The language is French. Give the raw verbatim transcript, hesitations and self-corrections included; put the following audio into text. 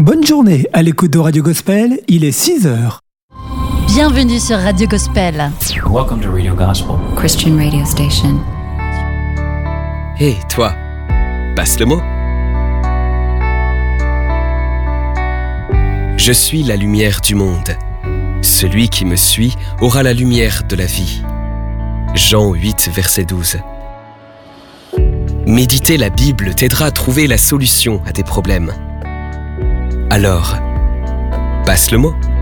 Bonne journée à l'écoute de Radio Gospel, il est six heures. Bienvenue sur Radio Gospel. Welcome to Radio Gospel, Christian radio station. Hé, hey, toi, passe le mot. Je suis la lumière du monde. Celui qui me suit aura la lumière de la vie. Jean huit, verset douze. Méditer la Bible t'aidera à trouver la solution à tes problèmes. Alors, passe le mot.